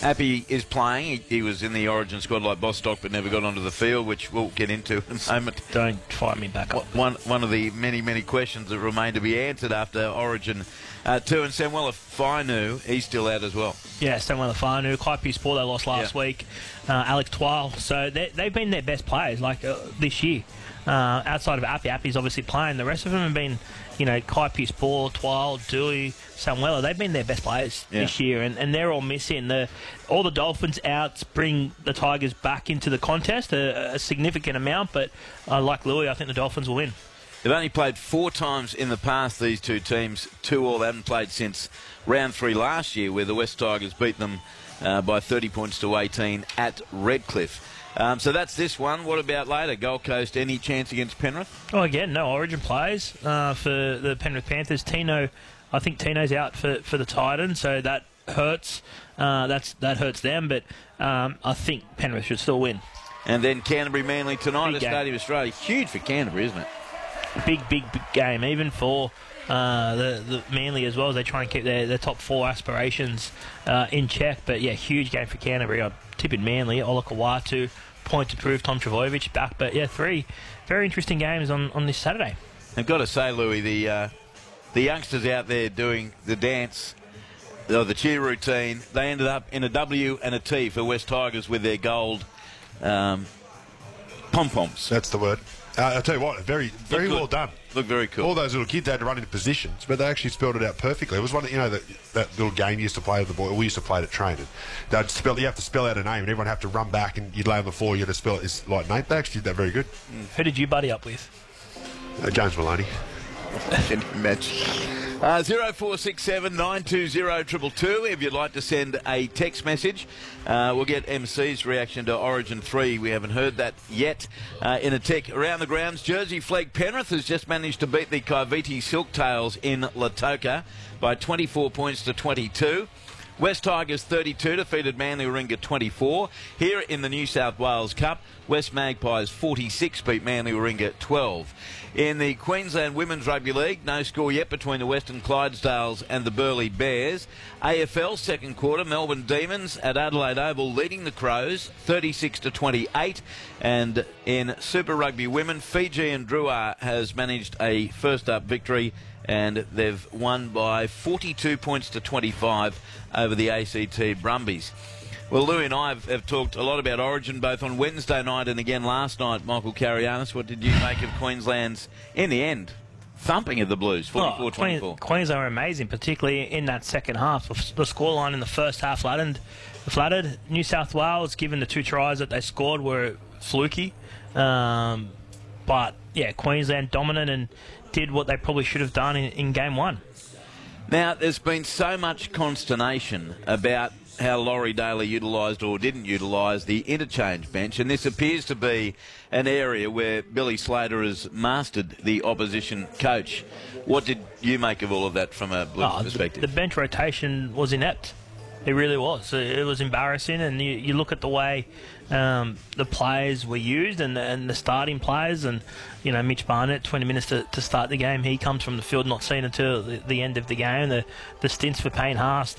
Appy is playing. He was in the Origin squad like Bostock, but never got onto the field, which we'll get into in a moment. Don't fire me back up. One of the many questions that remain to be answered after Origin 2. And Samuel Fainu, he's still out as well. Yeah, Samuel Fainu, Kaipi Sport, they lost last week. Alex Twile. So they've been their best players this year. Outside of Appy, Appy's obviously playing. The rest of them have been, Kaipi Sport, Twile, Dewey, Samuela. They've been their best players this year, and they're all missing. All the Dolphins outs bring the Tigers back into the contest, a significant amount, but like Louis, I think the Dolphins will win. They've only played 4 times in the past, these two teams. 2 all. They haven't played since round 3 last year, where the West Tigers beat them by 30 points to 18 at Redcliffe. So that's this one. What about later? Gold Coast, any chance against Penrith? Oh, again, no Origin players for the Penrith Panthers. I think Tino's out for the Titans, so that hurts. That hurts them, but I think Penrith should still win. And then Canterbury Manly tonight Big at game. Stadium Australia. Huge for Canterbury, isn't it? Big game, even for the Manly as well, as they try and keep their top 4 aspirations in check. But yeah, huge game for Canterbury. I'm tipping Manly. Ola Kawatu, point to prove. Tom Trbojevic back. But yeah, 3 very interesting games on this Saturday. I've got to say, Louis, the youngsters out there doing the dance, the cheer routine, they ended up in a W and a T for West Tigers with their gold pom-poms. That's the word. I'll tell you what, very well done. Look very cool. All those little kids had to run into positions, but they actually spelled it out perfectly. It was one, that little game you used to play with the boy. We used to play it at training. You have to spell out a name, and everyone have to run back, and you'd lay on the floor. You had to spell it as like name. They actually did that very good. Who did you buddy up with? James Maloney. Can you imagine? 0467 920 222 if you'd like to send a text message. We'll get MC's reaction to Origin 3. We haven't heard that yet. In a tick around the grounds, Jersey Flegg Penrith has just managed to beat the Kaiviti Silktails in Lautoka by 24 points to 22. West Tigers 32 defeated Manly Warringah 24. Here in the New South Wales Cup, West Magpies 46 beat Manly Warringah 12. In the Queensland Women's Rugby League, no score yet between the Western Clydesdales and the Burleigh Bears. AFL second quarter, Melbourne Demons at Adelaide Oval leading the Crows 36 to 28. And in Super Rugby Women, Fiji and Drua has managed a first up victory, and they've won by 42 points to 25 over the ACT Brumbies. Well, Louis and I have talked a lot about Origin, both on Wednesday night and again last night. Michael Carianis, what did you make of Queensland's, in the end, thumping of the Blues, 44-24? Queensland were amazing, particularly in that second half. The scoreline in the first half flattered. New South Wales, given the 2 tries that they scored, were fluky. But, yeah, Queensland dominant and did what they probably should have done in Game 1. Now, there's been so much consternation about how Laurie Daly utilised or didn't utilise the interchange bench, and this appears to be an area where Billy Slater has mastered the opposition coach. What did you make of all of that from a Blues perspective? The bench rotation was inept. It really was. It was embarrassing, and you look at the way the players were used and the starting players, and Mitch Barnett, 20 minutes to start the game. He comes from the field not seen until the end of the game. The stints for Payne Haas,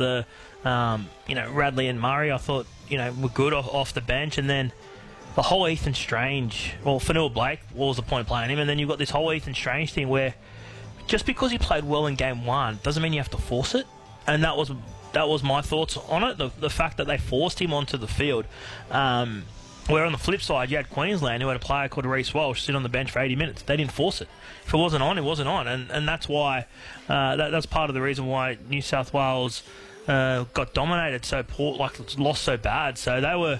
Radley and Murray, I thought were good off the bench, and then the whole Ethan Strange. Well, Fanua Blake, what was the point of playing him? And then you've got this whole Ethan Strange thing where just because he played well in Game 1 doesn't mean you have to force it, and that was my thoughts on it. The fact that they forced him onto the field. Where on the flip side, you had Queensland, who had a player called Reece Walsh sit on the bench for 80 minutes. They didn't force it. If it wasn't on, it wasn't on. And that's why, that's part of the reason why New South Wales got dominated so poor, lost so bad. So they were...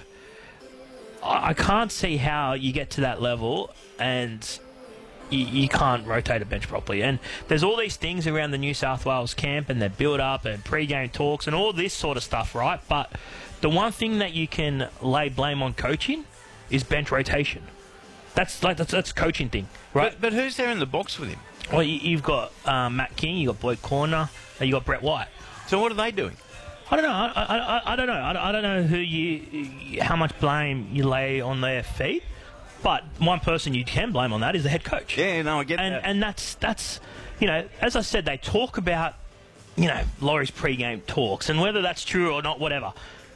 I can't see how you get to that level and you can't rotate a bench properly. And there's all these things around the New South Wales camp and their build-up and pre-game talks and all this sort of stuff, right? But the one thing that you can lay blame on coaching is bench rotation. That's a coaching thing, right? But who's there in the box with him? Well, you've got Matt King, you've got Boyd Corner, and you've got Brett White. So what are they doing? I don't know. I don't know. I don't know how much blame you lay on their feet. But one person you can blame on that is the head coach. Yeah, no, I get that. And that's as I said, they talk about Laurie's pre-game talks, and whether that's true or not, whatever.